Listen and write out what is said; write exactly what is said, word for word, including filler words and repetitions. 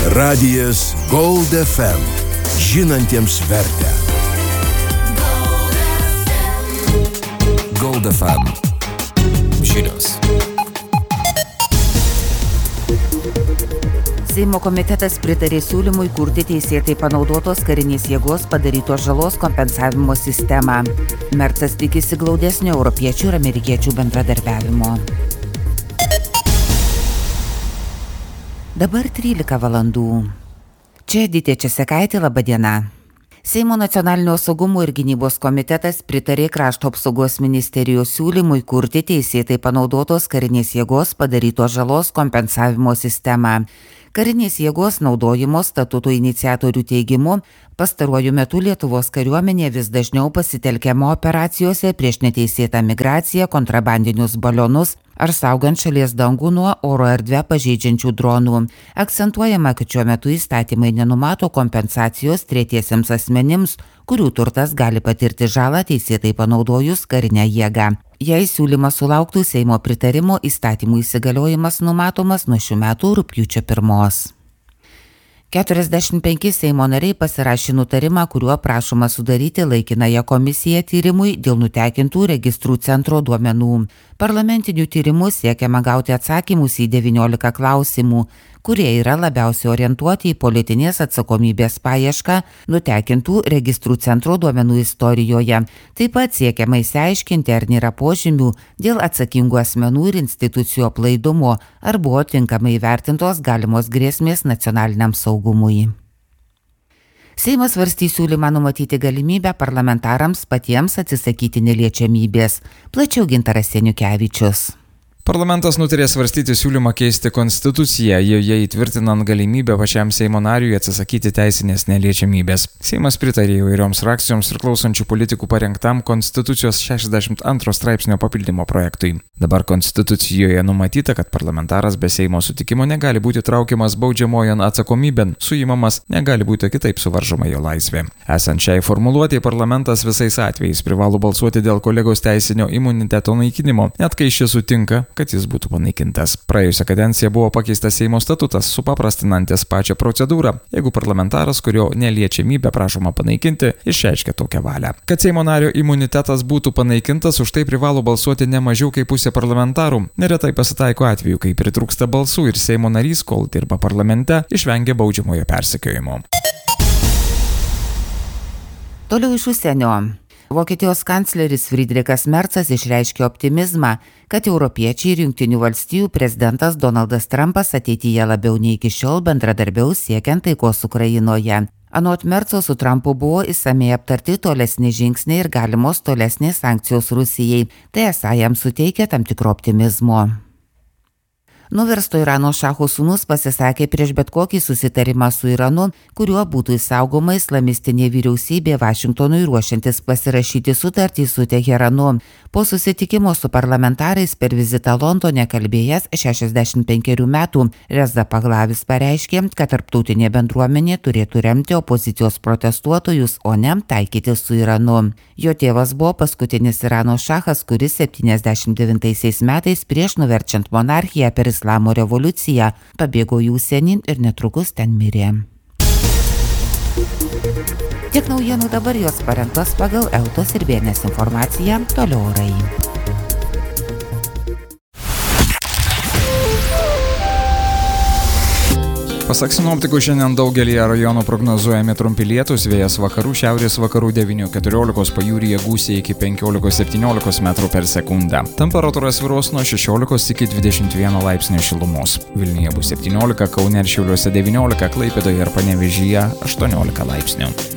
Radijas Gold F M. Žinantiems vertę. Gold F M. Žinios. Seimo komitetas pritarė siūlymui kurti teisėtai panaudotos karinės jėgos padarytos žalos kompensavimo sistemą. Mercas tikisi glaudesnio europiečių ir amerikiečių bendradarbiavimo. Dabar trylika valandų. Čia Editė Česekaitė, laba diena. Seimo nacionalinio saugumo ir gynybos komitetas pritarė Krašto apsaugos ministerijos siūlymui kurti teisėtai panaudotos karinės jėgos padarytos žalos kompensavimo sistemą. Karinės jėgos naudojimo statuto iniciatorių teigimu, pastaruoju metu Lietuvos kariuomenė vis dažniau pasitelkiama operacijose prieš neteisėtą migraciją, kontrabandinius balionus ar saugant šalies dangų nuo oro erdvę pažeidžiančių dronų. Akcentuojama, kad šiuo metu įstatymai nenumato kompensacijos tretiesiems asmenims, kurių turtas gali patirti žalą teisėtai panaudojus karinę jėgą. Jei siūlymas sulauktų Seimo pritarimo, įstatymų įsigaliojimas numatomas nuo šių metų rugpjūčio pirmos. keturiasdešimt penki Seimo nariai pasirašė nutarimą, kuriuo prašoma sudaryti laikinąją komisiją tyrimui dėl nutekintų registrų centro duomenų. Parlamentiniu tyrimu siekiama gauti atsakymus į devyniolika klausimų, kurie yra labiausiai orientuoti į politinės atsakomybės paiešką nutekintų registrų centro duomenų istorijoje. Taip pat siekiama išsiaiškinti, ar nėra požymių dėl atsakingų asmenų ir institucijų aplaidumo, ar buvo tinkamai įvertintos galimos grėsmės nacionaliniam saugumui. Seimas svarstys siūlymą numatyti galimybę parlamentarams patiems atsisakyti neliečiamybės. Plačiau Gintaras Seniukevičius. Parlamentas nutarė svarstyti siūlymą keisti konstituciją, joje įtvirtinant galimybę pačiam Seimo nariui atsisakyti teisinės neliečiamybės. Seimas pritarė įvairioms frakcijoms priklausančių politikų parengtam Konstitucijos šešiasdešimt antro straipsnio papildymo projektui. Dabar Konstitucijoje numatyta, kad parlamentaras be Seimo sutikimo negali būti traukiamas baudžiamojon atsakomybėn, suimamas, negali būti kitaip suvaržoma jo laisvė. Esant šiai formuluotei, parlamentas visais atvejais privalo balsuoti dėl kolegos teisinio imuniteto naikinimo, net kai šis sutinka, kad jis būtų panaikintas. Praėjusią kadenciją buvo pakeistas Seimo statutas, supaprastinantis pačią procedūrą, jeigu parlamentaras, kurio neliečiamybę prašoma panaikinti, išreiškia tokią valią. Kad Seimo nario imunitetas būtų panaikintas, už tai privalo balsuoti ne mažiau kaip pusė parlamentarų. Neretai pasitaiko atveju, kai pritrūksta balsų ir Seimo narys, kol dirba parlamente, išvengia baudžiamojo persekiojimo. Toliau iš užsienio. Vokietijos kancleris Friedrichas Mercas išreiškė optimizmą, kad europiečiai ir Jungtinių valstijų prezidentas Donaldas Trumpas ateityje labiau nei iki šiol bendradarbiaus siekiant taikos Ukrainoje. Anot Merco su Trumpu buvo išsamiai aptarti tolesni žingsniai ir galimos tolesnės sankcijos Rusijai. Tai esą jam suteikia tam tikro optimizmo. Nuversto Irano šacho sūnus pasisakė prieš bet kokį susitarimą su Iranu, kuriuo būtų išsaugoma islamistinė vyriausybė Vašingtonui ruošiantis pasirašyti sutartį su Teheranu. Po susitikimo su parlamentarais per vizitą Londone kalbėjęs šešiasdešimt penkerių metų Reza Pahlavis pareiškė, kad tarptautinė bendruomenė turėtų remti opozicijos protestuotojus, o ne taikyti su Iranu. Jo tėvas buvo paskutinis Irano šachas, kuris septyniasdešimt devintaisiais metais prieš nuverčiant monarchiją per Islamo revoliuciją pabėgo į užsienį ir netrukus ten mirė. Tiek naujienų dabar, jos parengtos pagal Eltos ir B N S informaciją. Toliau orai. Pasak sinoptikų, šiandien daugelį rajonų prognozuojami trumpi lietūs, vėjas vakarų šiaurės vakarų devynių keturiolikos, pajūryje gūsiai iki penkiolikos septyniolikos metrų per sekundę. Temperatūra svyruos nuo šešiolikos iki dvidešimt vieno laipsnio šilumos. Vilniuje bus septyniolika, Kaune ir Šiauliuose devyniolika, Klaipėdoje ir Panevėžyje aštuoniolika laipsnių.